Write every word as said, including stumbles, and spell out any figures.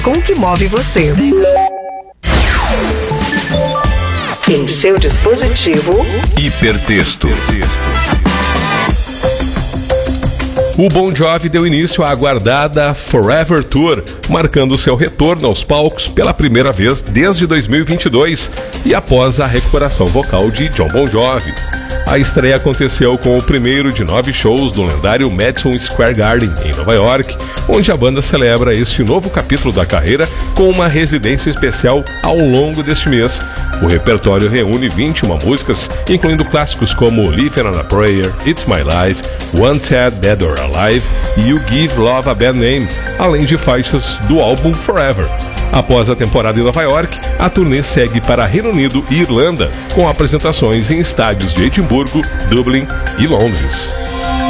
com o que move você. Em seu dispositivo, Hipertexto. O Bon Jovi deu início à aguardada Forever Tour, marcando seu retorno aos palcos pela primeira vez desde dois mil e vinte e dois e após a recuperação vocal de Jon Bon Jovi. A estreia aconteceu com o primeiro de nove shows do lendário Madison Square Garden, em Nova York, onde a banda celebra este novo capítulo da carreira com uma residência especial ao longo deste mês. O repertório reúne vinte e uma músicas, incluindo clássicos como Living on a Prayer, It's My Life, Wanted, Dead or Alive e You Give Love a Bad Name, além de faixas do álbum Forever. Após a temporada em Nova York, a turnê segue para Reino Unido e Irlanda, com apresentações em estádios de Edimburgo, Dublin e Londres.